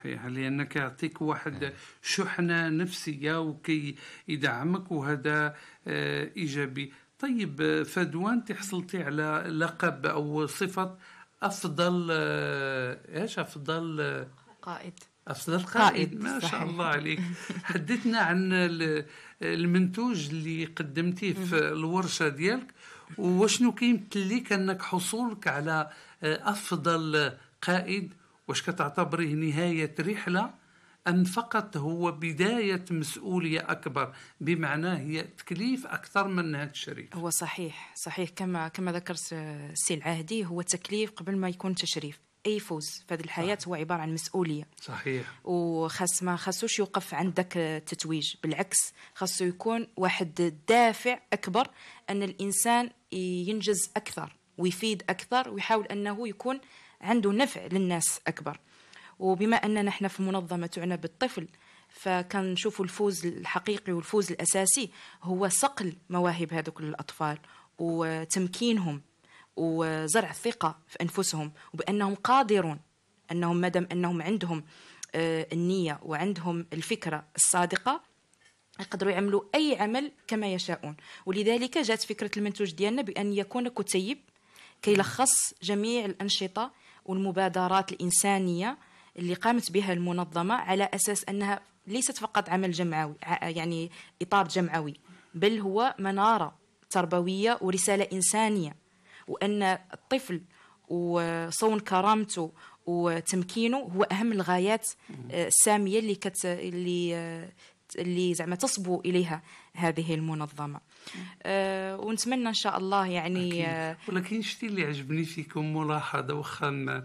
لأنك يعطيك واحد شحنة نفسية وكي يدعمك، وهذا إيجابي. طيب فدوان، تحصلتي على لقب أو صفة أفضل قائد. أفضل قائد، ما شاء الله عليك. حدثنا عن المنتوج اللي قدمتيه في الورشة ديالك، وشنو كيمثل لك أنك حصولك على أفضل قائد؟ واش كتعتبريه نهاية رحلة أم فقط هو بداية مسؤولية أكبر، بمعنى هي تكليف أكثر من هذا الشريف؟ هو صحيح كما ذكرت السي العاهدي، هو تكليف قبل ما يكون تشريف. أي فوز في هذه الحياة هو عبارة عن مسؤولية. صحيح. ما خاصوش يوقف عندك التتويج، بالعكس خاصو يكون واحد دافع أكبر أن الإنسان ينجز أكثر ويفيد أكثر ويحاول أنه يكون عنده نفع للناس أكبر. وبما أننا نحن في منظمة تعنى بالطفل، فكان نشوفوا الفوز الحقيقي والفوز الأساسي هو صقل مواهب هذوك الأطفال وتمكينهم وزرع الثقة في أنفسهم وبأنهم قادرون، أنهم مادام أنهم عندهم النية وعندهم الفكرة الصادقة يقدروا يعملوا أي عمل كما يشاءون. ولذلك جاءت فكرة المنتوج ديالنا بأن يكون كتيب كي يلخص جميع الأنشطة والمبادرات الإنسانية اللي قامت بها المنظمة، على أساس أنها ليست فقط عمل جمعوي، يعني إطار جمعوي، بل هو منارة تربوية ورسالة إنسانية، وأن الطفل وصون كرامته وتمكينه هو أهم الغايات السامية اللي زعما تصبو إليها هذه المنظمة. ونتمنى إن شاء الله يعني ولكن شتي اللي عجبني فيكم ملاحظة، وخا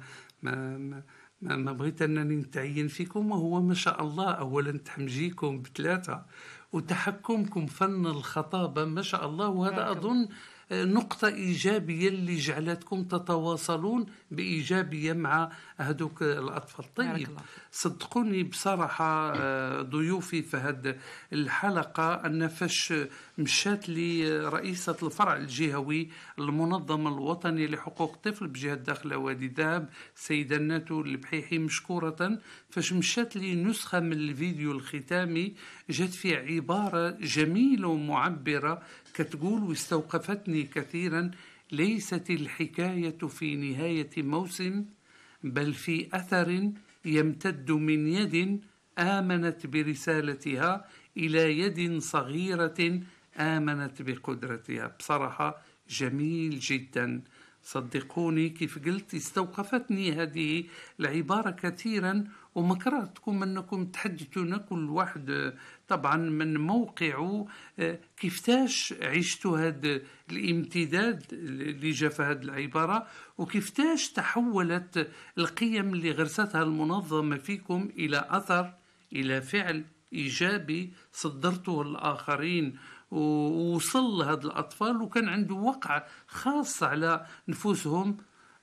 ما بغيت أنني نتعين فيكم، وهو ما شاء الله أولا تحمجيكم بثلاثة وتحكمكم فن الخطابة ما شاء الله، وهذا أظن نقطة إيجابية اللي جعلتكم تتواصلون بإيجابية مع هذوك الأطفال. طيب صدقوني بصراحة ضيوفي في هذه الحلقة أن فاش مشات لي رئيسة الفرع الجهوي المنظمة الوطنية لحقوق الطفل بجهة داخل وادي ذهب سيدة ناتو البحيحي مشكورة، فاش مشات لي نسخة من الفيديو الختامي جات فيه عبارة جميلة ومعبرة كتقول واستوقفتني كثيرا: ليست الحكاية في نهاية موسم، بل في أثر يمتد من يد آمنت برسالتها إلى يد صغيرة آمنت بقدرتها. بصراحة جميل جدا، صدقوني كيف قلت استوقفتني هذه العبارة كثيرا، وما كرهتكم أنكم تحدثون كل واحد طبعا من موقعه كيفتاش عشتوا هذا الامتداد اللي جاء في هذه العبارة، وكيفتاش تحولت القيم اللي غرستها المنظمة فيكم إلى أثر، إلى فعل إيجابي صدرته الآخرين ووصل لهذا الأطفال وكان عنده وقع خاص على نفوسهم.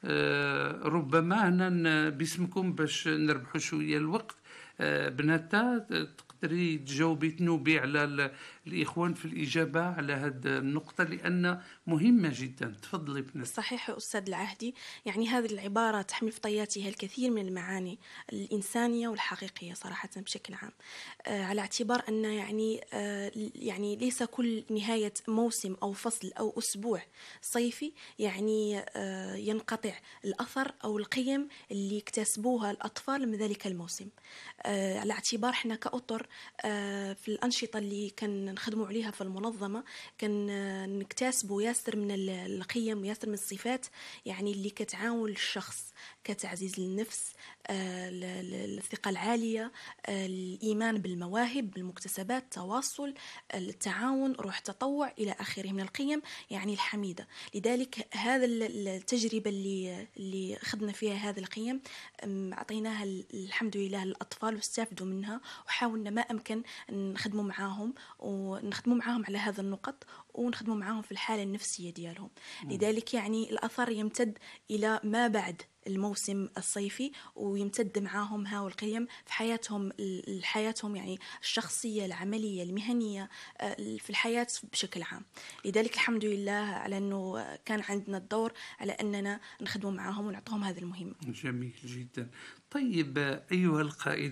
ربما هنا باسمكم باش نربحوا شوية الوقت، بناتا تقدري تجاوبي تنوبي على الإخوان في الإجابة على هذه النقطة لأن مهمة جدا. تفضلي بناتا. صحيح أستاذ العهدي، يعني هذه العبارة تحمل في طياتها الكثير من المعاني الإنسانية والحقيقية صراحة بشكل عام، على اعتبار أن يعني ليس كل نهاية موسم أو فصل أو أسبوع صيفي يعني ينقطع الأثر أو القيم اللي اكتسبوها الأطفال من ذلك الموسم. على اعتبار احنا كأطر في الأنشطة اللي كان نخدموا عليها في المنظمة كان نكتسبوا ياسر من القيم وياسر من الصفات يعني اللي كتعاون الشخص كتعزيز النفس، الثقة العالية، الإيمان بالمواهب بالمكتسبات، التواصل، التعاون، روح تطوع إلى آخره من القيم يعني الحميدة. لذلك هذا التجربة اللي خدنا فيها هذه القيم أعطيناها الحمد لله للأطفال واستفادوا منها، وحاولنا ما أمكن نخدموا معاهم على هذا النقط، ونخدموا معاهم في الحالة النفسية ديالهم. لذلك يعني الأثر يمتد إلى ما بعد الموسم الصيفي، ويمتد معاهم هاو القيم في حياتهم يعني الشخصية، العملية، المهنية، في الحياة بشكل عام. لذلك الحمد لله على أنه كان عندنا الدور على أننا نخدم معاهم ونعطيهم هذه المهمة. جميل جدا. طيب أيها القائد